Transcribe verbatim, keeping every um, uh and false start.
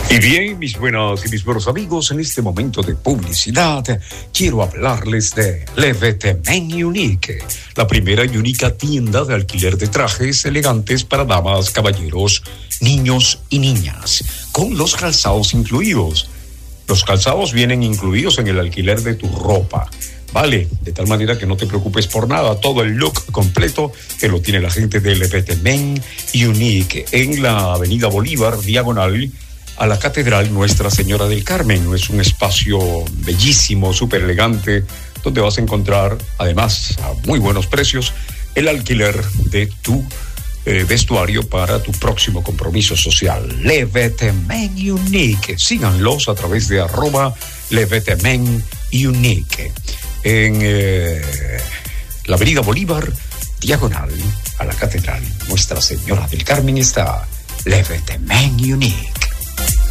Y bien, mis buenos y mis buenos amigos, en este momento de publicidad, quiero hablarles de Levetemen Unique, la primera y única tienda de alquiler de trajes elegantes para damas, caballeros, niños y niñas, con los calzados incluidos. Los calzados vienen incluidos en el alquiler de tu ropa. Vale, de tal manera que no te preocupes por nada, todo el look completo que lo tiene la gente de Levetemen Unique en la Avenida Bolívar, diagonal a la Catedral Nuestra Señora del Carmen. Es un espacio bellísimo, súper elegante, donde vas a encontrar, además, a muy buenos precios, el alquiler de tu eh, vestuario para tu próximo compromiso social. Levetemen Unique. Síganlos a través de arroba Levetemen Unique. En eh, la Avenida Bolívar, diagonal a la Catedral Nuestra Señora del Carmen, está Levetemen Unique.